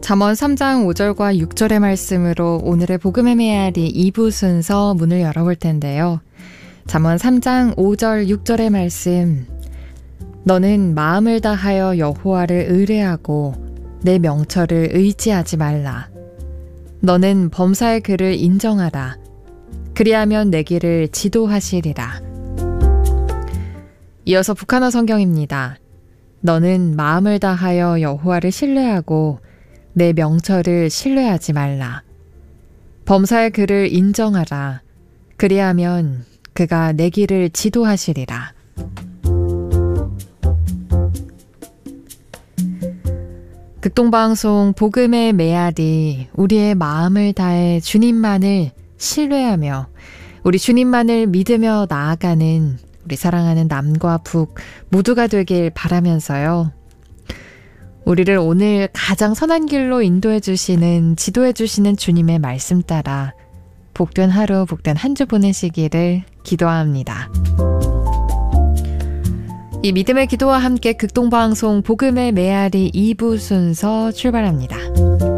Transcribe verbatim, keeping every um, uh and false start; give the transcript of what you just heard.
잠언 삼 장 오 절과 육 절의 말씀으로 오늘의 복음의 메아리 이 부 순서 문을 열어볼 텐데요. 잠언 삼 장 오 절 육 절의 말씀. 너는 마음을 다하여 여호와를 의뢰하고 내 명철을 의지하지 말라. 너는 범사의 그를 인정하라. 그리하면 내 길을 지도하시리라. 이어서 북한어 성경입니다. 너는 마음을 다하여 여호와를 신뢰하고 내 명철을 신뢰하지 말라. 범사의 그를 인정하라. 그리하면 그가 내 길을 지도하시리라. 극동방송 복음의 메아리, 우리의 마음을 다해 주님만을 신뢰하며 우리 주님만을 믿으며 나아가는 우리 사랑하는 남과 북 모두가 되길 바라면서요. 우리를 오늘 가장 선한 길로 인도해 주시는, 지도해 주시는 주님의 말씀 따라 복된 하루, 복된 한 주 보내시기를 기도합니다. 이 믿음의 기도와 함께 극동방송 복음의 메아리 이 부 순서 출발합니다.